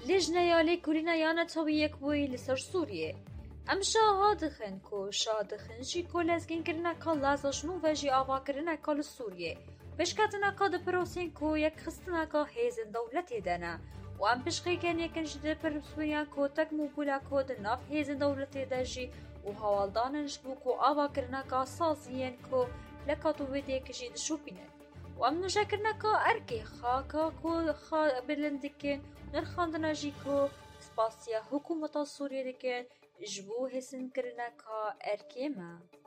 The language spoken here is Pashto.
لجنه یالی کورینه یانه تاوی یک بوی لسر سوریه. ام شاها دخن کو شا دخن جی کو لزگین کرنه کال لازشنو و جی آوا کرنه کال سوریه. بشکتنه که ده پروسین کو یک خستنه که هیزن دولتی دنه. و ام بشقی کن یکن جده پروسویان کو تک موبولا کو ده ناف هیزن دولتی ده جی و حوالداننش بو کو آوا کرنه که سازین کو لکاتو ویده کجی ده شوپینه. و ام نوشا کرنه که ارکی خاکا کو خا بلندکن نرخاندنه جی کو سپاسیا حکومتا سوریه دکن جبو هسن کرنه که ارکی ما.